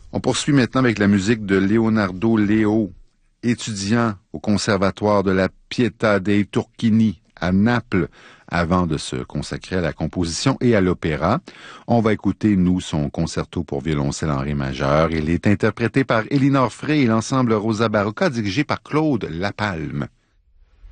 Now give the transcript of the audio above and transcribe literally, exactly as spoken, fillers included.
On poursuit maintenant avec la musique de Leonardo Leo, étudiant au conservatoire de la Pietà dei Turchini à Naples, avant de se consacrer à la composition et à l'opéra. On va écouter, nous, son concerto pour violoncelle en ré majeur. Il est interprété par Elinor Frey et l'ensemble Rosa Barocca, dirigé par Claude Lapalme.